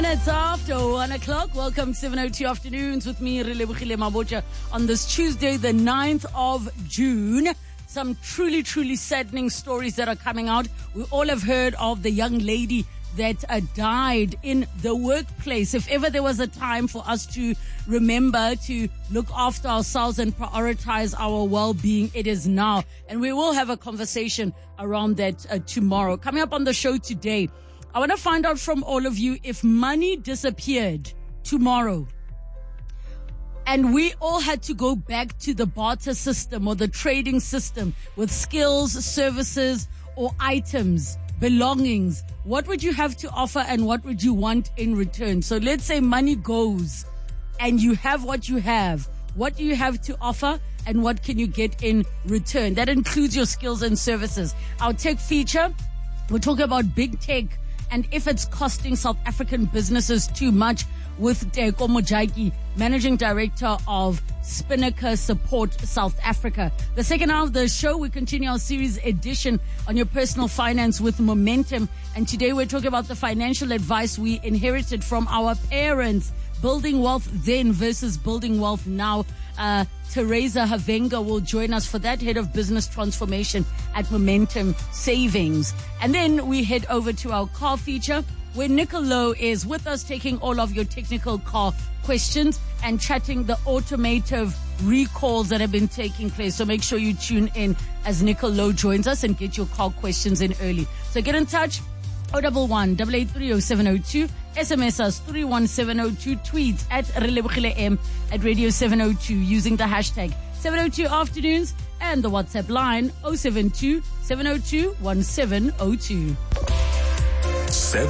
minutes after 1 o'clock. Welcome to 7:02 Afternoons with me, Relebogile Mabotja, on this Tuesday, the 9th of June. Some truly, truly saddening stories that are coming out. We all have heard of the young lady that died in the workplace. If ever there was a time for us to remember to look after ourselves and prioritize our well-being, it is now. And we will have a conversation around that tomorrow. Coming up on the show today, I want to find out from all of you, if money disappeared tomorrow and we all had to go back to the barter system or the trading system with skills, services, or items, belongings, what would you have to offer and what would you want in return? So let's say money goes and you have what you have. What do you have to offer and what can you get in return? That includes your skills and services. Our tech feature, we're talking about big tech and if it's costing South African businesses too much, with Teko Mojaki, Managing Director of Spinnaker Support South Africa. The second half of the show, we continue our series edition on your personal finance with Momentum. And today we're talking about the financial advice we inherited from our parents. Building wealth then versus building wealth now. Teresa Havenga will join us for that, Head of Business Transformation at Momentum Savings. And then we head over to our car feature, where Nicolo is with us, taking all of your technical car questions and chatting the automotive recalls that have been taking place. So make sure you tune in as Nicolo joins us and get your car questions in early. So get in touch, 011-883-0702, SMS us 31702, tweet at Relebogile M at Radio 702 using the hashtag 702 Afternoons and the WhatsApp line 072 702 1702.